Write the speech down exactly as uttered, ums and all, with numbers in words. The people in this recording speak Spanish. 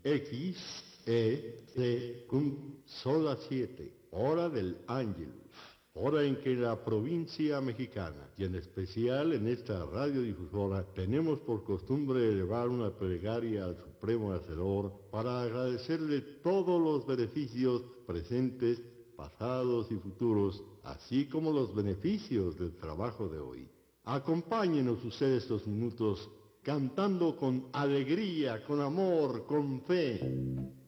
X, E, C, cum, son las siete, hora del Ángelus, hora en que la provincia mexicana, y en especial en esta radiodifusora, tenemos por costumbre elevar una plegaria al Supremo Hacedor para agradecerle todos los beneficios presentes, pasados y futuros, así como los beneficios del trabajo de hoy. Acompáñenos ustedes estos minutos cantando con alegría, con amor, con fe.